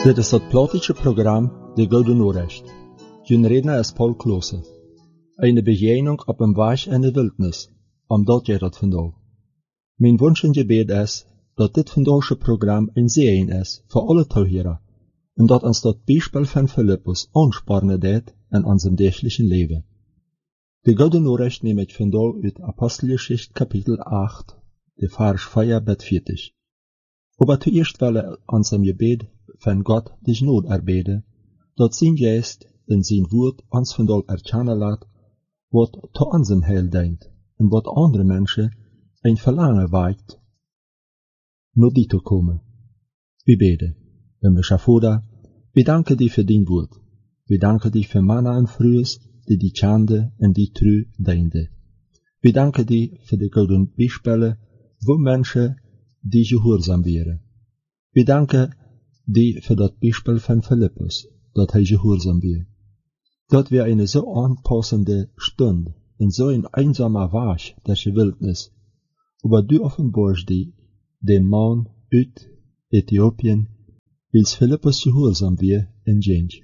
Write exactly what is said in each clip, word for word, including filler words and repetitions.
Dit is het plotische programma De Gouden Noorrecht. Hun redner is Paul Klose. Een begening op een weg in de wildnis, omdat jij dat vandaag. Mijn wens en gebed is dat dit vandaagse programma een zegen is voor alle toehoorders en dat ons dat Beispiel van Philippus aansporen deed in ons dagelijks leven. De Gouden Noorrecht neem ik vandaag uit Apostelgeschichte kapitel acht, de vers vier tot veertig. Aber zuerst willen ons im Gebet van God de nood erbeden, dat zijn geest en zijn woord ons vandaag erkennen laat, wat tot onze heil dient, en wat andere mensen een verlangen waait, naar die te komen. We beden. Hemelse Vader, we danken die voor dien woord. We danken die voor manna en vrues, die die chande en die tru diende. We danken die voor de gouden bijspellen, voor mensen die gehoorzaam waren. We danken die voor dat bijspel van Philippus, dat hij gehoorzaam was. Dat we een zo aanpassende stund, en zo een eenzame weg der wildnis, aber du offenbarst die, de man uit Ethiopië, wils Philippus gehoorzaam was en ging.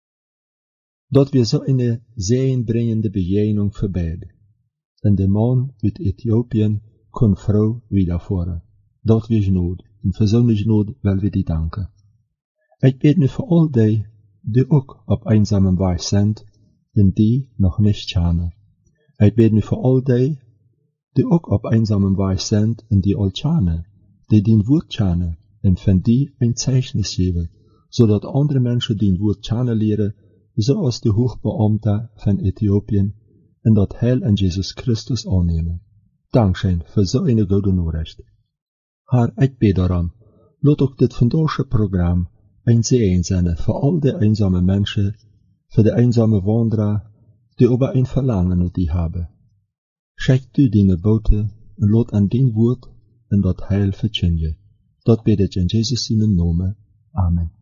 Dat we zo een zegenbrengende begening verbeden. En de man uit Ethiopië kon vrouw wedervoeren. Dat was nood, en voor zo'n nood wil we die danken. Ik bid nu voor al die, die ook op eenzame weg zijn, en die nog niet kennen. Ik bid nu voor al die, die ook op eenzame weg zijn, en die al kennen, die dien woord kennen, en van die een zeichnis geven, zodat andere mensen dien woord kennen leren, zoals de hoogbeambte van Ethiopië, en dat heil in Jezus Christus aannemen. Dankzij voor zo'n gouden Noorrecht. Haar, ik bid daarom, laat ook dit vandaagse programma een zegen zijn voor al die eenzame mensen, voor de eenzame wandelaar, die over een verlangen naar die hebben. Schenk u die naar buiten en laat aan dien woord en dat heil verkondigen. Dat bid ik in Jezus' naam. Amen.